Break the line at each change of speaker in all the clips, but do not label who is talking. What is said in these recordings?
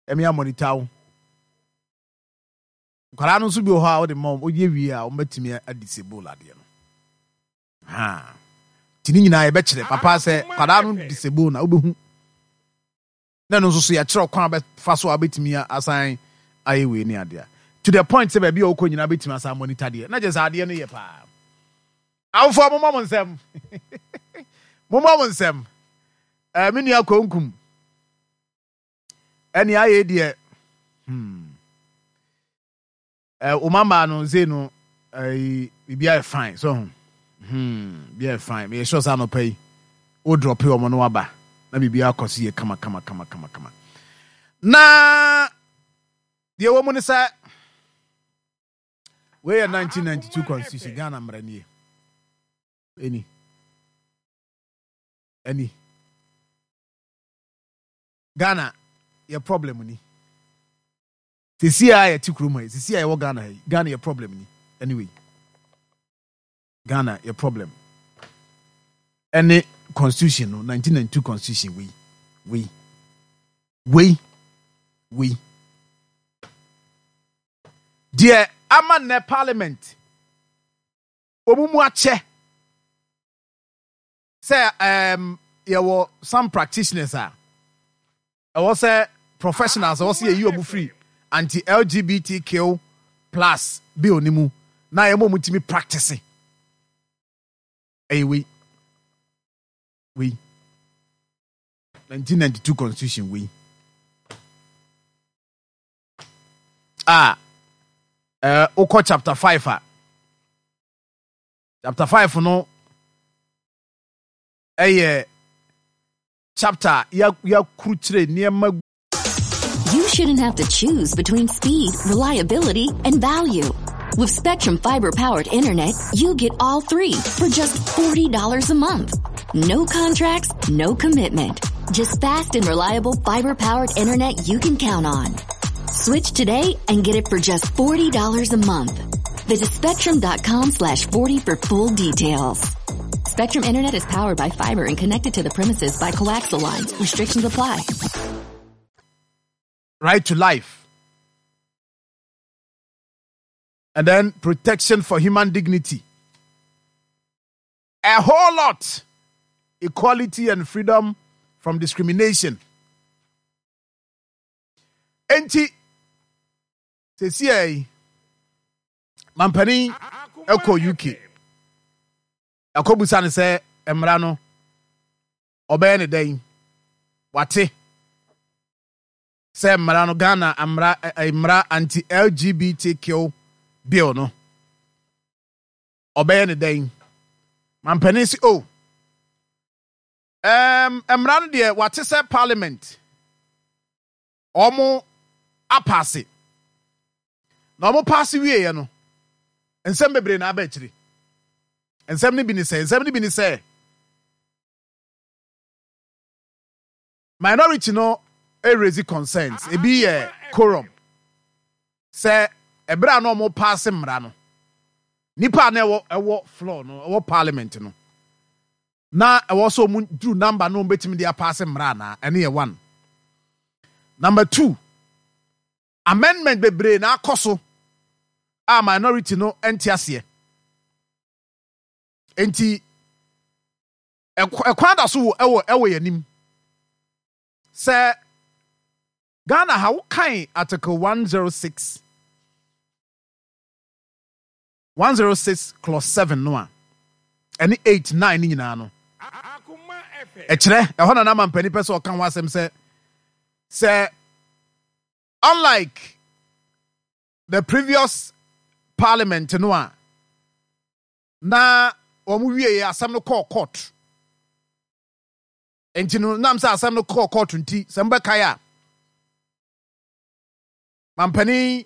emi amonitaw kwara no so bi ho a wo de mom oye wi a wo matimi a disable ade no ha tini nyina ye be kire papa se kwara no disable na obehu na no so ya kire kwan be fa so abetimi asan aye we ni ade to the point say baby okọ nyina betimi asan monitor de na je sa ade no ye pa awfo mo mom nsem mo mom nsem menu akonkum eni aye de umama no ze no bibia fine so bia fine me sure say no pay o drop e omo no aba na bibia akosi ye kama na de wo mu ne sa we 1992 constitution Ghana mranie any Ghana your problem ni sisi a yɛ tikroma sisi a yɛ wɔ Ghana your problem ni anyway Ghana your problem any constitution no 1992 constitution we dear amane parliament omumu ache say there were some practitioners I was professionals I was say you free anti-LGBTQ plus bill nimu na yemo mutimi practicing we 1992 constitution we Oko chapter 5 chapter 5 no chapter ya kruchire niema.
You shouldn't have to choose between speed, reliability, and value. With Spectrum Fiber-powered internet, you get all three for just $40 a month. No contracts, no commitment. Just fast and reliable fiber-powered internet you can count on. Switch today and get it for just $40 a month. Visit Spectrum.com/40 for full details. Spectrum Internet is powered by fiber and connected to the premises by coaxial lines. Restrictions apply.
Right to life. And then protection for human dignity. A whole lot. Equality and freedom from discrimination. Enti CCA Mampani Eko UK. Akobusa ne se emra no obey ne den wate se emra no Ghana emra anti-LGBTQ bill no obey ne den Mampani si emra no de wate se parliament omo apase na omo pass wie ye no ensem bebre na aba akiri ensem ni bi ni say minority no raise concerns e bi ye quorum say ebra na omo pass mra no nipa na ewo floor no ewo parliament no na ewo so mu do number no betimi dia pass mra na ene ye 1. Number 2, amendment bebre na akoso a minority no entiasie. Enti ekwada so ewo yanim. Say Ghana how kind article 106 clause 7 no a. Any 8 9 ni nyina no. Ekire ehona na mampani pese o kan wasem say unlike the previous parliament no a na omu wie asem no call court enti no nam say asem no call court nti sembe kaya mampani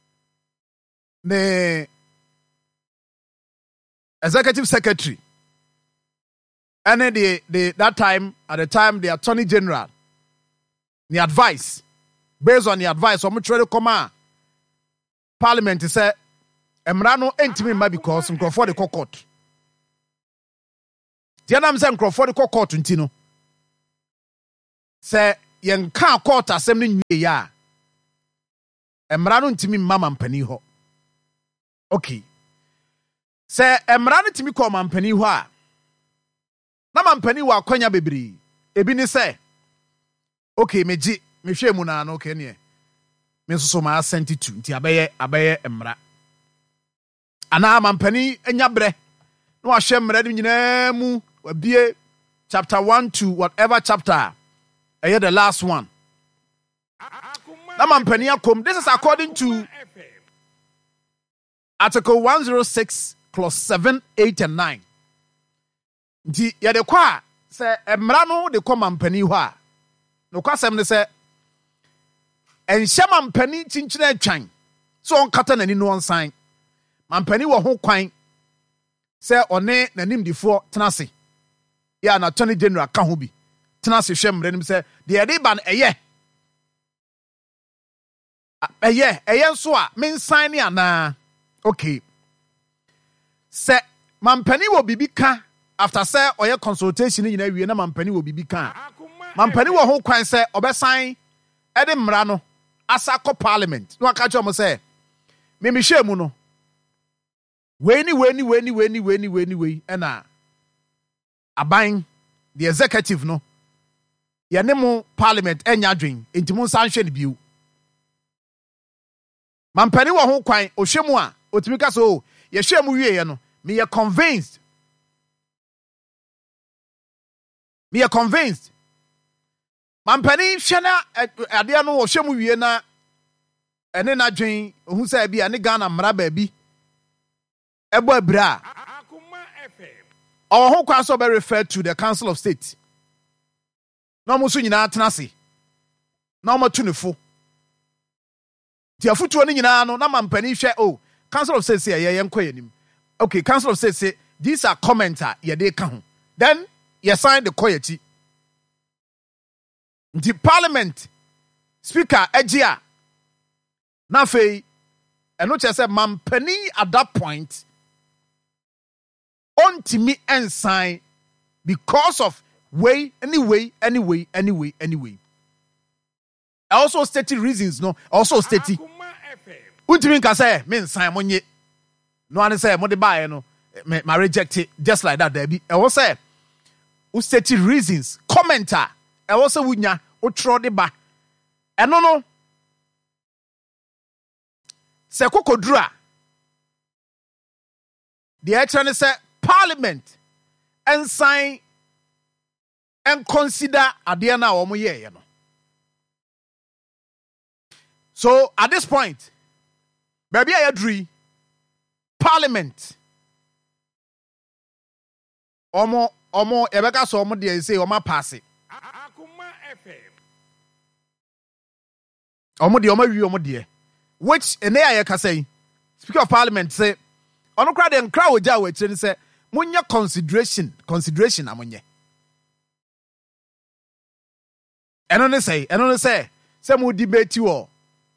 ne executive secretary and that time at the time the attorney general the advice based on the advice omo try to come parliament say emra no entimi ma because Nkrofo de court the nam say Nkrofo de court nti no say yen kan court asem no nwie ya mmara no ntimi mma mampani hɔ. Okay. Sɛ mmara no timi kɔ mampani hɔ a, na mampani wɔ akwanya bebree. Ebi ne sɛ, okay, mehwɛ mu na no, okay, ne. Me nso so ma asɛnti tu, nti abɛyɛ mmara. Anaa mampani anya brɛ, na wahyɛ mmara no nyinaa mu, wabie chapter 1 to whatever chapter, ɛyɛ the last one. Na mampani akom. This is according to Article 106, Clause 7, 8, and 9. Nti yɛde kɔ a, sɛ mmara no de kɔ mampani hɔ a, no kwasɛm ne sɛ, ɛnhyɛ mampani kyinkyina atwan, sɛ ɔnkata n'ani no ɔnsan. Mampani wɔ ho kwan sɛ ɔne n'animdifoɔ tena ase. Yɛ na Attorney General ka ho bi. Tena ase hwɛ mmara no sɛ, deɛ yɛde ba no ɛyɛ nso a mensan ne anaa. Okay. Sɛ mampani wɔ bibi ka after sɛ ɔyɛ consultation nyina wie na mampani wɔ bibi ka. Mampani wɔ ho kwan sɛ ɔbɛsan ɛde mmara no asa kɔ parliament. No aka kyerɛ mo sɛ memehwɛ mu no. Wei ɛna aban the executive no yɛne mo parliament ɛnya adwen enti mo nsan hwɛ ne bio. Mampani wɔ ho kwan ohwɛ mu a otimi ka so yɛhwɛ mu wie no meyɛ convinced mampani hwɛ na adeɛ no ohwɛ mu wie na ɛne na adwen ohu sɛ bi ane Ghana mmara baabi ɛbɔ abira ɔwɔ ho kwan so be referred to the Council of State na ɔmo so nyinaa tena ase na ɔmo tu ne fo. Ti afutuo ni nyinaa no na mampani hwɛ Council of State say yɛnkɔ yɛnim. Okay, Council of State say these are comments a yɛde ka ho. Then yɛ sign the kɔ yɛti. Nti Parliament Speaker agye a na afei ɛno kyerɛ sɛ mampani at that point ontimi ensign because of anyway. I also stated reasons, no. Also stated. Untimi nka say me nsan monye. No ane say mo de bae no ma reject it just like that there be. I was say u stated reasons. Commenter. I was say wunya o tro de ba. Eno no. Se kokodura. The actually say Parliament ensign and consider adeɛ na wɔn yɛɛ no. So at this point, baby I agree, Parliament omo ebeka so omo dey say omo pass it. Omo dey which ene aye ka say Speaker of Parliament say ono kra den kra oja we kire say munya consideration amonye. Eno ne say mu debate you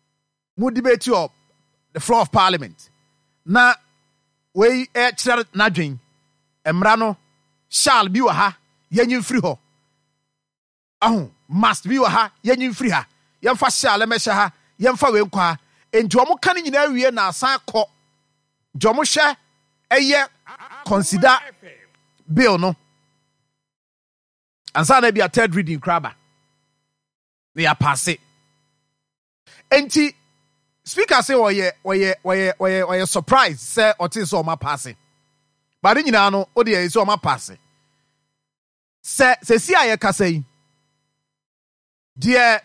the floor of Parliament. Na we kyerɛ n'adwen mmara no shall bi wɔ ha yɛnyi mfiri hɔ. Aho must bi wɔ ha yɛnyi mfiri ha. Yɛmfa shall ɛmɛhyɛ ha yɛmfa we nkɔ ha. Enti ɔmo ka ne nyinaa wie na asan kɔ. Nti ɔmo hwɛ ɛyɛ consider bill no. Ansa na bi a third reading kraba. They are passe. Enti Speaker say oye surprise say otin so ma pass. But nyina no o de so ma pass. Se si aye ka say de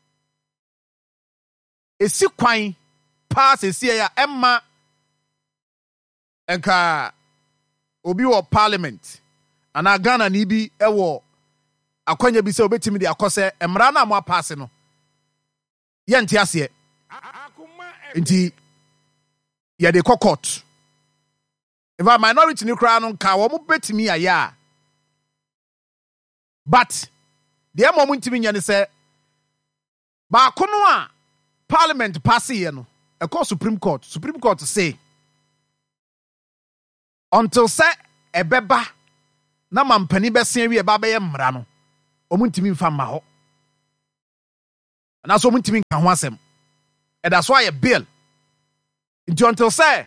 esi kwan pass si ya emma enka obi wo Parliament ana Ghana ni bi ewo akwanya bi se obetimi de akose emra na mo pass no ye nte ase. Nti yɛde kɔ court. If a minority ni kra no nka wo mo betimi aya. But the mo mo ntimi nya ne sɛ ba kono a Parliament pass ye no e call Supreme Court say until say ebeba na mampani bɛsen wi eba bɛyɛ mmara no o mo ntimi mfa ma hɔ. Na so mo ntimi nka ho asɛm. And that's why a bill. Until say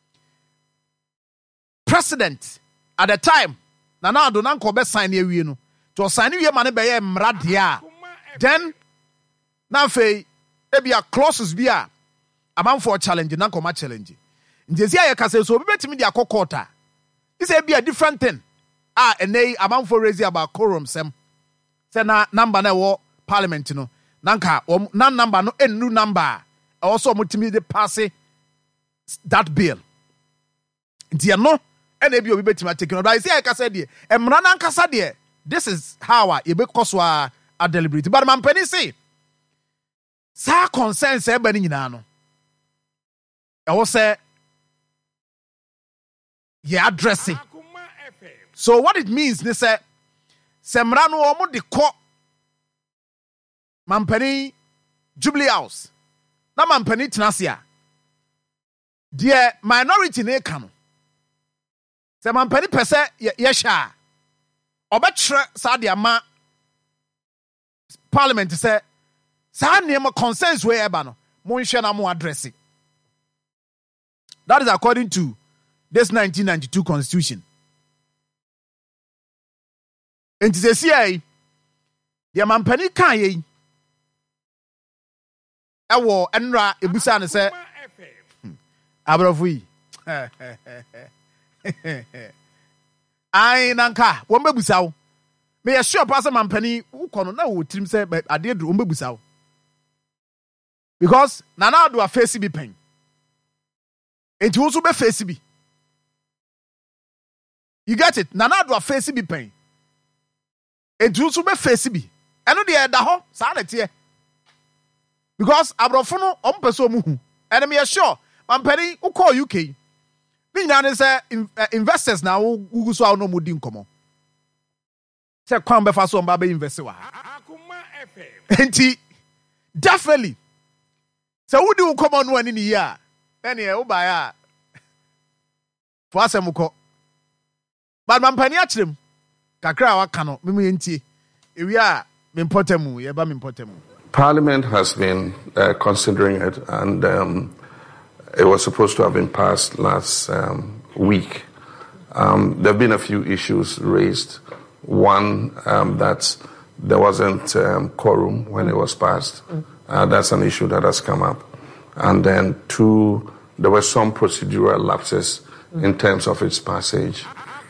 president at the time, Nana Adonanko be sign ye no. To sign ye mane be ye mradia. Then na fe e bia clauses bia amount for challenge na koma challenge. Njesi aye kase so obi betimi dia kokota. This be a different thing. Enei amount for raise about quorum sem. Say na number na wo parliament no. Nanka na number no enu number. Also mutimi de pass that bill. Nti no ene bi obi betimi take no. But say aye kase de emra na nkasa de. This is how you be koso a deliberate. But man penny say sa concerns e ba ni nyina no. E wo say address it. So what it means they say semra no omo de ko man penny Jubilee House. Na man penny tenasia. The minority ne ka no. Se man penny pese ye sha. Obetre sa de ama parliament say sa name concerns we eba no mo nhwe na mo address it. That is according to this 1992 constitution. And to say the mampani kan ye ewo enra ebusa ne say abrofui ai nanka wo mbebusa wo me ye sure pass mampani ukono na wo trim say ade dru wo mbebusa wo because nana do a face bi pen enti wo so be face bi. You get it? Nana do a face bi pen. Enti wo so be face bi. Eno de da ho sa na tie. Because abrofo no ompese omuhu. And me sure mampani wo call UK. Ni nyina ne say investors na wo gugu so no mudi nkomo. Say kwan be fa so mba be invest wa. Enti definitely. So wo di nkomo no ani ni ya. Ene wo ba ya. For asemuko. But mampani achirem kakra waka no memu yentie ewi a mempotemu ye ba mempotemu.
Parliament has been considering it, and it was supposed to have been passed last week. There have been a few issues raised. One, that there wasn't quorum when it was passed. That's an issue that has come up. And then two, there were some procedural lapses in terms of its passage.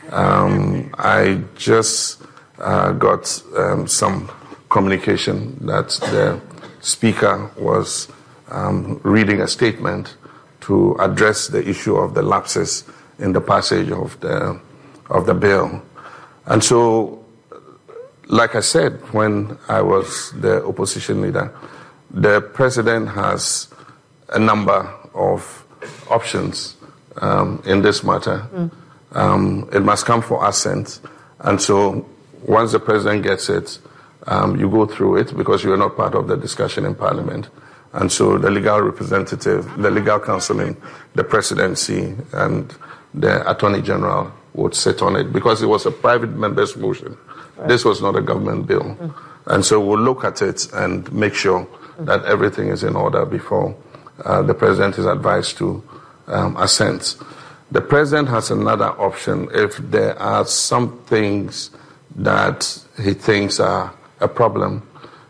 I just got some communication that the speaker was reading a statement to address the issue of the lapses in the passage of the bill. And so, like I said, when I was the opposition leader, the president has a number of options in this matter. It must come for assent. And so once the president gets it, you go through it because you are not part of the discussion in Parliament. And so the legal representative, the legal counsel in the presidency and the Attorney General would sit on it because it was a private member's motion. Right. This was not a government bill. And so we'll look at it and make sure that everything is in order before the president is advised to assent. The president has another option if there are some things that he thinks are a problem.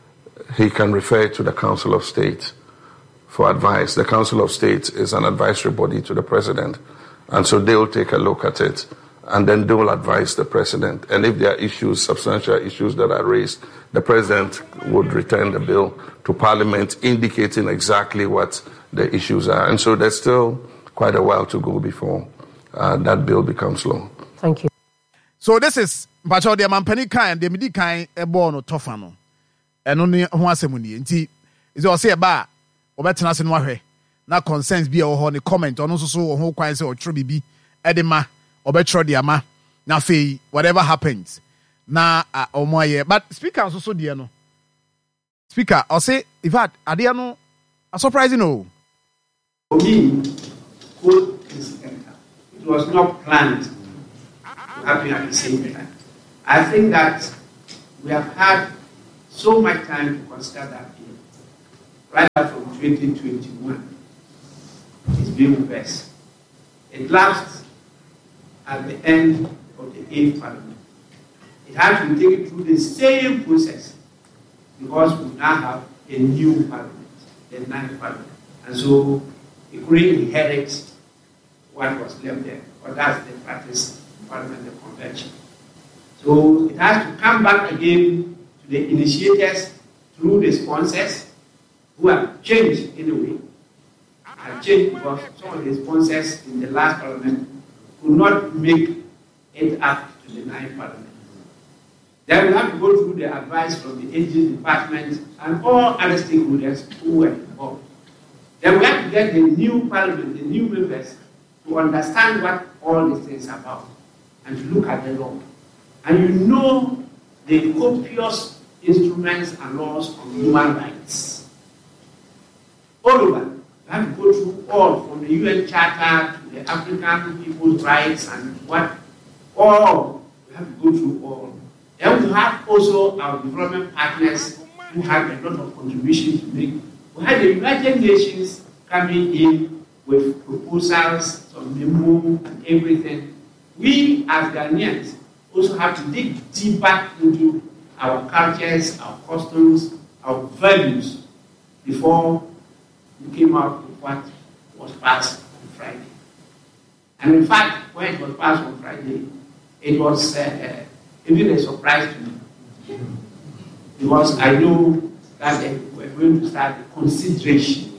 He can refer to the Council of State for advice. The Council of State is an advisory body to the president. And so they will take a look at it and then they will advise the president. And if there are issues, substantial issues that are raised, the president would return the bill to Parliament indicating exactly what the issues are. And so there's still quite a while to go before that bill becomes law.
Thank you.
So this is Mpacho de mampani kan de midi kan ebo no tofa no. Eno ne ho asemu ni. Nti is o say ba obetena se no ahwe. Na concerns bi e wo ho ne comment ono so so ho kwan se o tro bibi edema obetro de ama na fei whatever happens na omoye. But speaker so de no. Speaker o say in fact ade no a surprising no.
For me, good is it was not planned to happen at the same time. I think that we have had so much time to consider that bill, right from 2021 is being reversed. It lapsed at the end of the 8th Parliament. It has to be taken through the same process because we now have a new Parliament, the 9th Parliament. And so it couldn't inherit what was left there. But that's the practice in Parliament, the convention. So it has to come back again to the initiators through the sponsors who have changed in a way. Have changed because some of the sponsors in the last Parliament could not make it up to the 9th Parliament. Then we have to go through the advice from the Agency Department and all other stakeholders who were involved. Then we have to get the new Parliament, the new members, to understand what all these things are about and to look at the law. And you know the copious instruments and laws on human rights. All over. You have to go through all, from the UN Charter to the African People's Rights and what, all. You have to go through all. Then we have also our development partners who have a lot of contributions to make. We have the United Nations coming in with proposals, some memo and everything. We as Ghanaians also have to dig deeper into our cultures, our customs, our values before we came out with what was passed on Friday. And in fact, when it was passed on Friday, it was even a surprise to me. Because I know that they were going to start the consideration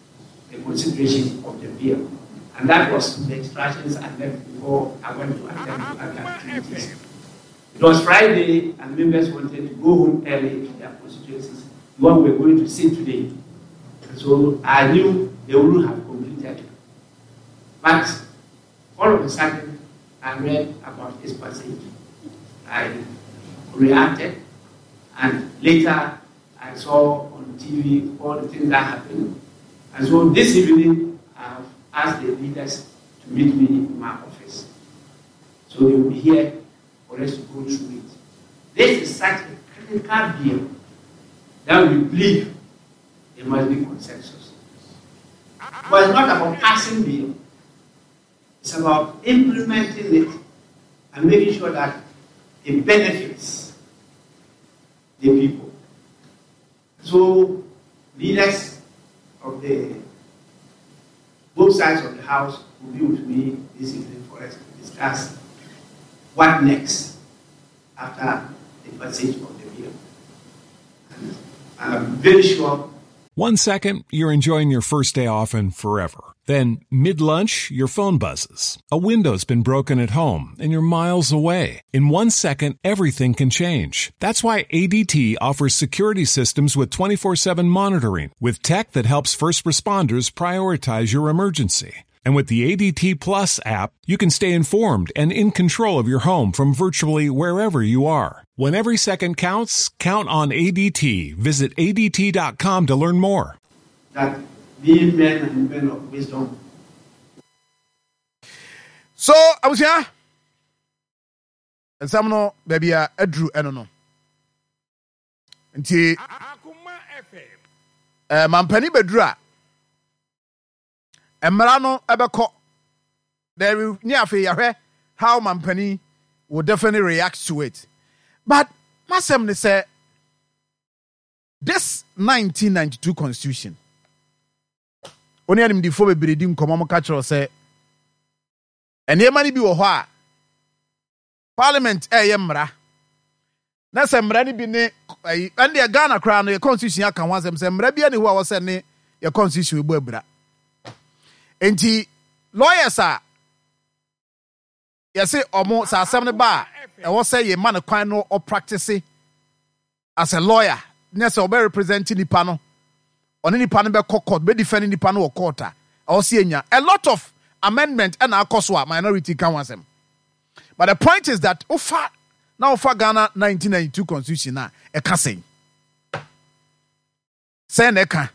of the bill. And that was the instructions I left before I went to attend to other activities. It was Friday, and members wanted to go home early to their constituencies. What we're going to see today. So I knew they wouldn't have completed. But all of a sudden, I read about this passage. I reacted, and later I saw on TV all the things that happened. And so this evening, I've asked the leaders to meet me in my office. So they will be here for us to go through it. This is such a critical bill that we believe there must be consensus. But it's not about passing bill. It's about implementing it and making sure that it benefits the people. So leaders of both sides of the house will be with me this evening for us to discuss what next after the passage of the bill. And I'm very sure.
1 second, you're enjoying your first day off and forever. Then, mid-lunch, your phone buzzes. A window's been broken at home, and you're miles away. In 1 second, everything can change. That's why ADT offers security systems with 24/7 monitoring, with tech that helps first responders prioritize your emergency. And with the ADT Plus app, you can stay informed and in control of your home from virtually wherever you are. When every second counts, count on ADT. Visit ADT.com to learn more.
That being men and women of wisdom.
So, I was here. And some no, baby, Edru, I don't know. Until Mampani Bedra. Emerano Ebeko. There will near how Mampani will definitely react to it. But Masem say this 1992 constitution. Only anim di fo bebredi nkomo mo ka kiro say enema ni bi wo ho a parliament yemra na se mra ni bi ne ande Ghana kra no constitution aka ho asem se mra bia ne ho a wo se ne your constitution ebu abra enti lawyers a say omo sa asem ne ba e wo say ye man kwan no o practice as a lawyer na se obe represent nipa no oni nipa no be court be defend nipa no court a o se enya a lot of amendment and akoso a minority can wasem. But the point is that ofa Ghana 1992 constitution na e ka say na eka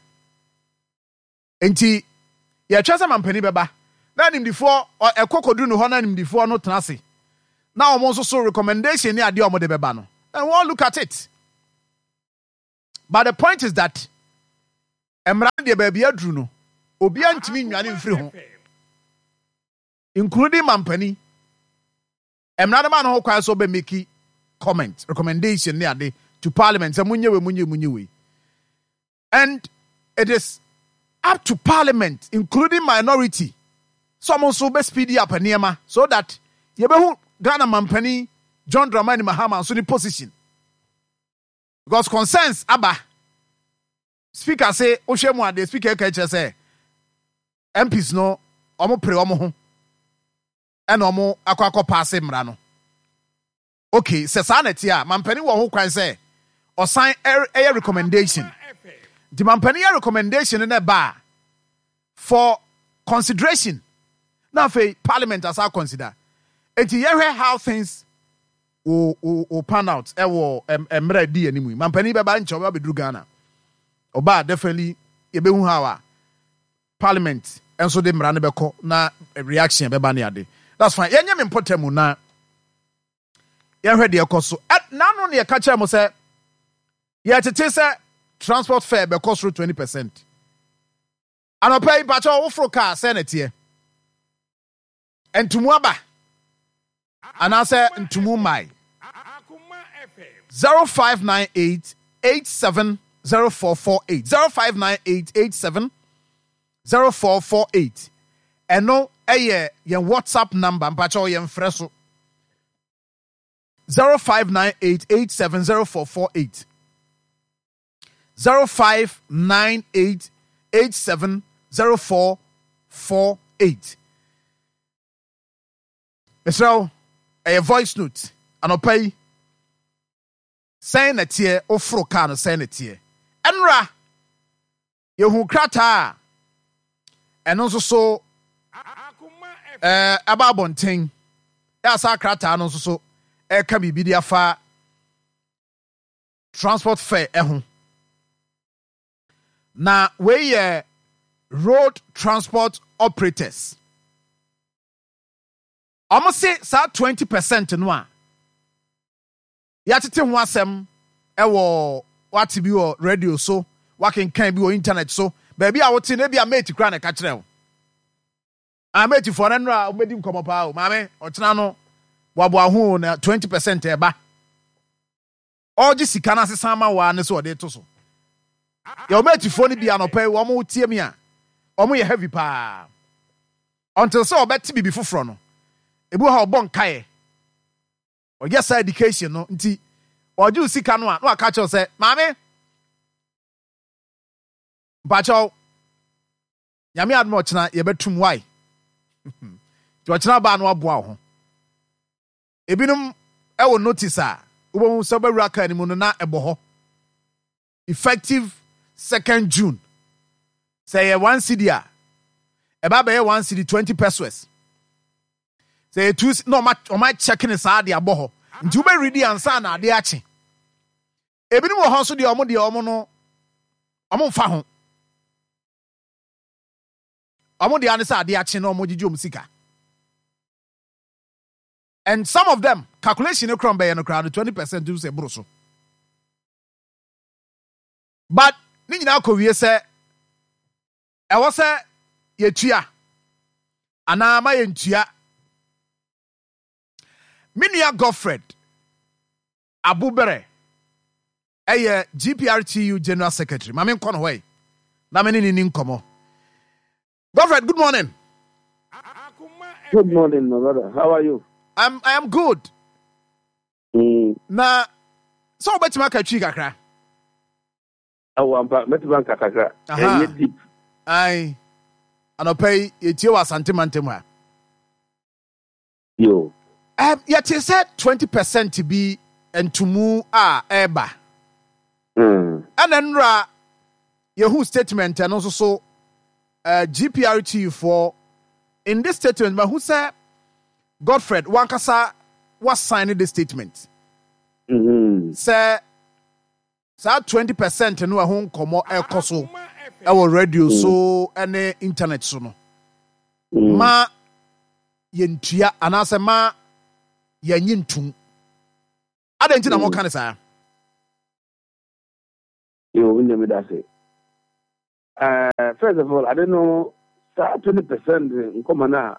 enti ye twasa mampani beba na nimdifo ekokodu no ho na nimdifo no tenase na omo so recommendation ni ade omo de beba no and we all look at it. But the point is that Emra de baby adru no. Obi antimi nwane mfiri ho. Including Mampani. Emra de man ho kwa so be make comment, recommendation ne ade to parliament. Say munye we. And it is up to parliament, including minority. Some also be speedy up and so that yebehu Ghana Mampani John Dramani Mahama so the position. Because concerns Abba speaker say Oshemwa the speaker catch say MPs no omo pre omo ho and omo akwa pass mra no. Okay, se sanity a Mampani wo ho kwan say or sign a recommendation. The Mampani recommendation in a bar for consideration. Now for parliament as I consider. And you hear how things will pan out. Emre di anymore. Mampani beba ncho be dru Ghana. Oba definitely yebehu how parliament and so de mra ne beko na reaction beba ne ade. That's fine. Yenye me potemu na ye hwe de ekoso. Na no ne ka kire mo say ye tete say transport fare beko through 20%. And pay pacho ofro car senate and tumuaba and I say ntumumai 0598 870448 0598 870448 and no your WhatsApp number pacho yen freso 0598 870448 0598 870448. So, a voice note, and I'll pay. Saying a tear or fro can saying a tear. Enra, you who crata, and also so about one thing. As our crata, and also so a can be dia far transport fare. Now, we road transport operators. Almost say 20% no. Yatete ho asem ewo what bi o radio so, working can be o internet so, baby a wote na bia mate kra na ka kire wo. A mate for na no obedi nkomo pa o, mame, otena no wabo ahu na 20% eba. Oji sika na sesa ma wa ne so ode to so. Your mate for ni bia no pay wo mo tie me a. Omo ye heavy pa. Until so obeti bibi fufro no. Ebu ha obon kae. O yes education no nti oju sika no a no aka cho say mame bacho nyame admo chena ye betum why jo chena ba no aboa ho ebinum e wo notice a wo so bewura ka ni mu no na ebo ho effective 2nd June say 1 cedi a e ba be 1 cedi 20 pesos. Say two no ma o ma checking is ade aboho nti u be ready ansa na ade ache ebinu wo ho so de omo no omo mfa ho omo de ansa ade ache no omo gigi sika, and some of them calculation e krom be no crowd 20% do say broso, but ni nyina ko wie se e wo se ye tua ana ma ye ntua. Minia Godfred Abubere GPRTU General Secretary. Mami nkono way. Na meni ni nkomo. Godfred, good morning.
Good morning, my brother. How are you?
I am good. Na so betima ka twi kakra.
Awamba betima ka kakra. Enye deep.
Ai. Anopay etie wa santimantem ha.
Yo.
Yet he said 20% to be and to move eba. And then Yahoo statement and also so GPRT for in this statement, but who said Godfred Wankasa was signing the statement. Say 20% and home come air coso our radio so and internet so no. Ma yentua anase ma yanyintum adanti na mo kan sa
yo winde me dase First of all, I don't know. 20% in common now.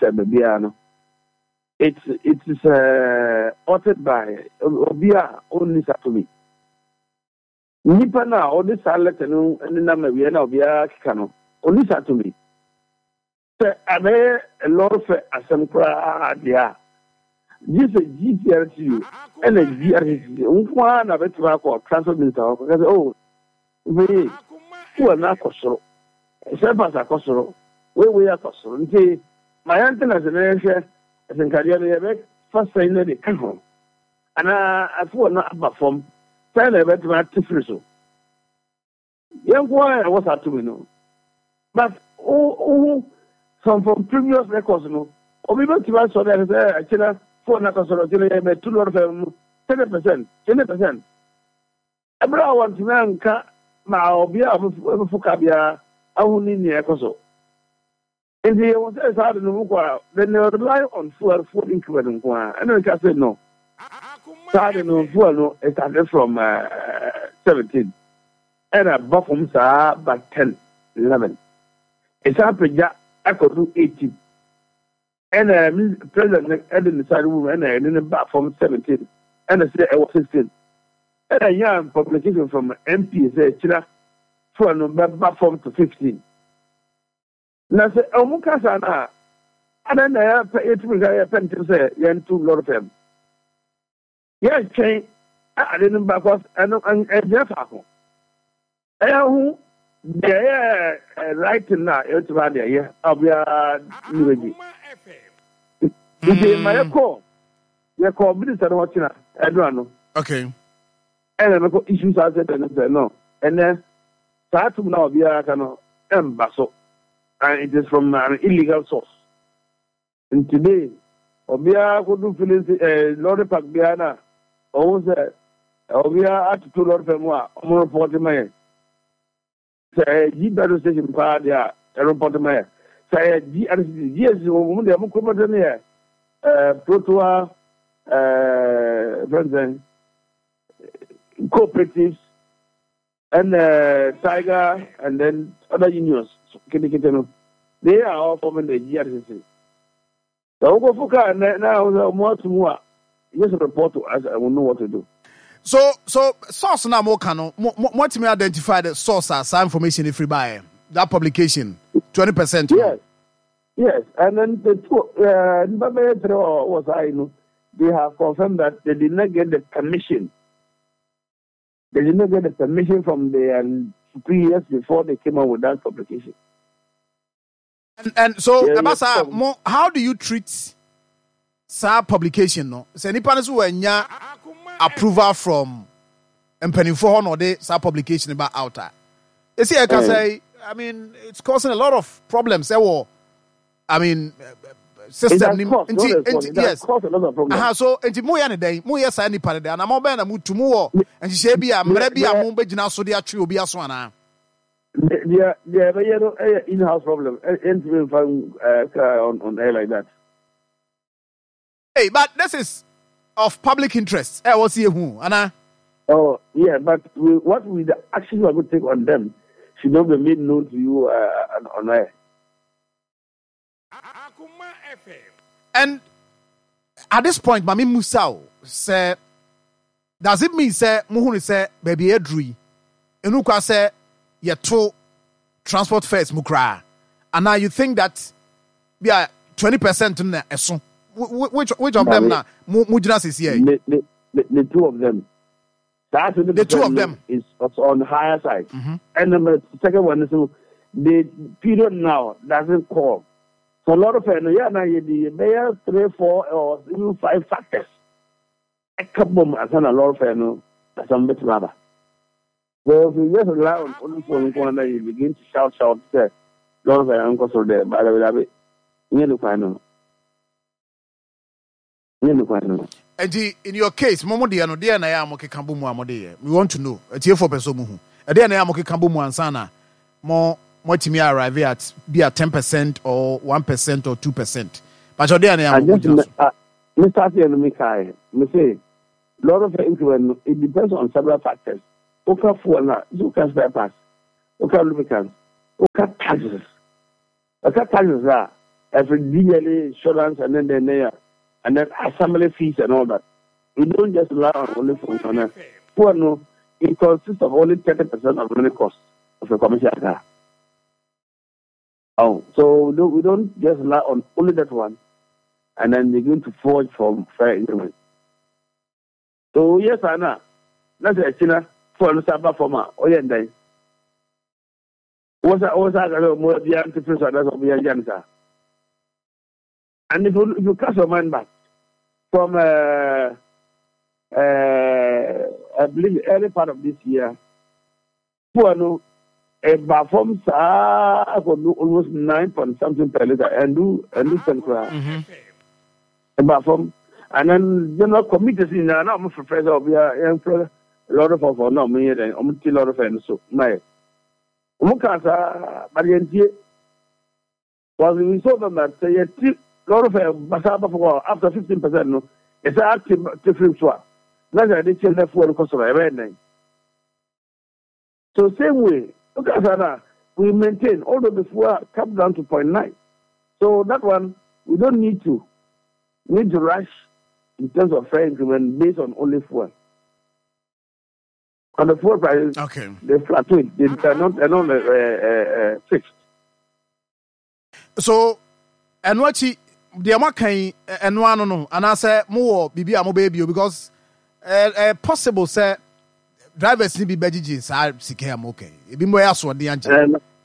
It is authored by Obia only Satomi. Nipa na all this select and number we are now Obia Kano. Only Satomi. So I may a lot of Asamkra dia. This is GTRTU and a GRTU. One of it for transport minister because we who are not Kosoro. Sepas are Kosoro. We are Kosoro. My antenna is an area. As in Kadian, first sign the Kahon. And I thought not about from Tell about my Tifriso. Young boy, I was at to know. But some from previous records, no. Or we went to us so that I tell for Nakasoro, 2 lot of 10%. Abra want to manka, Maobia, Fukabia, I will need the Ecoso. And he was out in the Mukwa, then they rely on food increment. And then I said no. Starting on fuel, it started from 17. And a bottom, sir, but 10, 11. It's up I could do 18. And President Eden decided woman, and then back from 17. And I said I was 16. And a young publication from MP said, China, for number back from to 15. Na se omukasa na ana na ya etu ga ya pente se ya ntu lord fam ya chen a de no bakos ano an ejefa ko aya hu de ya right na etu ba de ya abia niweji ide mayako ya ko minister no china edu ano
okay
ene me ko issues as no ene sa tu na obia ka no embaso. And it is from an illegal source. And today, Obia could do feelings, Lord Park Biana, almost Obia at 2 Lord Femwa, almost 40 miles. Say, G battle station power there, aeroport Maya. Say, yes, woman, they are more Protoa, cooperatives, and Tiger, and then other unions. They are all forming the GRCC. The Ogofuka now more to more. Just report to us, I will know what to do.
So source now more can what me identify the source as information if we buy that publication 20%.
Yes, and then the two was I know they have confirmed that they did not get the permission. They did not get the permission from the 3 years before they came out with that publication.
And so, Abasa, how do you treat sa publication? No, say any partners who enya approval from Penny for or they sa publication about outer. You see, I can say, I mean, it's causing a lot of problems. I mean, system.
Yes, cause a lot of problems.
So, and mo ya ne day, mo ya sa ni part there, and I'm about to move to more, and she say, be a maybe a mumbe jina so dia true be a swana.
Yeah, in-house problem. Anything on air like that.
Hey, but this is of public interest. What's here who, Anna?
Oh, yeah, but the actions we are going to take on them should not be made known to you on air.
And at this point, Mami Musao say, does it mean say Muhuni say baby Edri? Enuka say ye to transport fares mukra, and now you think that we are 20% in the which of them now Mujinas is here?
The two of them. The
two of them
is on the higher side,
and
the second one is the period now doesn't call. So a lot of the mayor 3, 4, or even 5 factors. A couple as a lot of some bit rather. So if you just rely on only for one, you begin to shout, say, lot of uncles are there, by the way, you need to find them.
And in your case, Momodi and Odia Nayamoke Kambumu Amode, we want to know a tier for Pesomu. A dear Nayamoke Kambumu and Sana, more to me arrive at be at 10% or 1% or 2%. But your dear Nayamoke.
Mr. Mikai, me say, lot of it depends on several factors. Okay, for now, you can spare pass. Okay, lubricants. cut taxes. Cut taxes are every yearly insurance and then assembly fees and all that. We don't just rely on only for poor no. It consists of only 30% of the money cost of a commercial car. Oh, so we don't just rely on only that one, and then begin to forge from fair increment. So yes, Anna, that's a China for the Sabbath former. Oh yeah, then. Was I more the anti-freezer of the agenda? And if you cast your mind back from I believe early part of this year, Puano a form almost 9 point something per liter and do central a form and then general committees in an arm for president of a lot of no me and almost a lot of friends. So my Mukasa Marianti was we saw them that say a lot of Basaba for after 15%. No, it's active different swap. That's a ditch left for the cost of a red. So same way, look at that. We maintain, although the fuel come down to 0.9. So that one we don't need to rush in terms of fair increment based on only fuel. On the fuel prices,
okay,
they fluctuate. They're not fixed.
So, and what the Amakai and one no, and I say more bibi amo baby because possible say drivers need be beji jeans are sike am okay. Ebi mo ya so de anje.